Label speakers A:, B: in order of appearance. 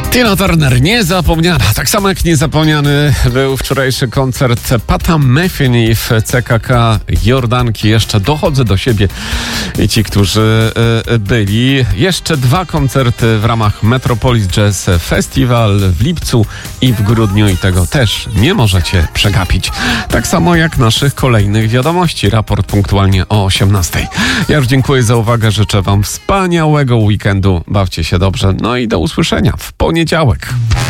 A: Tina Turner niezapomniana. Tak samo jak niezapomniany był wczorajszy koncert Pata Metheny w CKK Jordanki. Jeszcze dochodzę do siebie i ci, którzy byli. Jeszcze 2 koncerty w ramach Metropolis Jazz Festival w lipcu i w grudniu i tego też nie możecie przegapić. Tak samo jak naszych kolejnych wiadomości. Raport punktualnie o 18:00. Ja już dziękuję za uwagę. Życzę wam wspaniałego weekendu. Bawcie się dobrze. No i do usłyszenia w poniedziałek.